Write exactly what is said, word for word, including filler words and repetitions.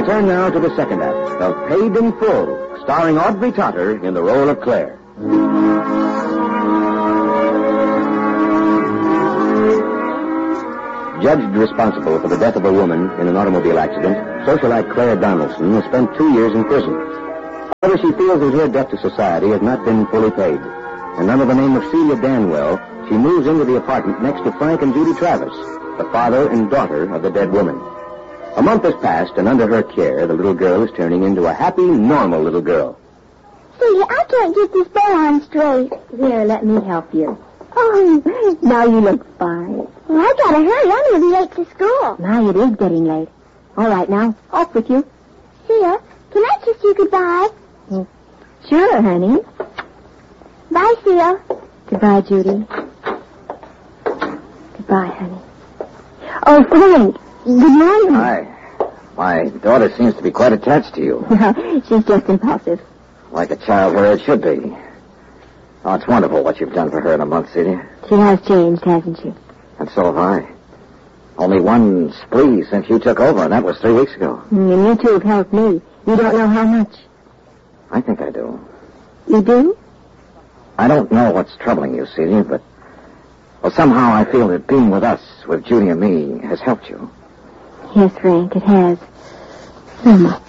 turn now to the second act of Paid in Full, starring Audrey Totter in the role of Claire. Judged responsible for the death of a woman in an automobile accident, socialite Claire Donaldson has spent two years in prison. However, she feels that her debt to society has not been fully paid. And under the name of Celia Danwell, she moves into the apartment next to Frank and Judy Travis, the father and daughter of the dead woman. A month has passed, and under her care, the little girl is turning into a happy, normal little girl. Celia, I can't get this bow on straight. Here, let me help you. Oh, Now you look fine. well, I gotta hurry. I'm gonna be late to school. Now it is getting late. All right, now, off with you. Celia, can I kiss you goodbye? Sure, honey. Bye, Celia. Goodbye, Judy. Goodbye, honey. Oh, Frank, good morning. Hi. My daughter seems to be quite attached to you. She's just impulsive. Like a child her age should be. Oh, it's wonderful what you've done for her in a month, Celia. She has changed, hasn't she? And so have I. Only one spree since you took over, and that was three weeks ago. Mm, and you two have helped me. You don't know how much. I think I do. You do? I don't know what's troubling you, Celia, but... Well, somehow I feel that being with us, with Judy and me, has helped you. Yes, Frank, it has. So much.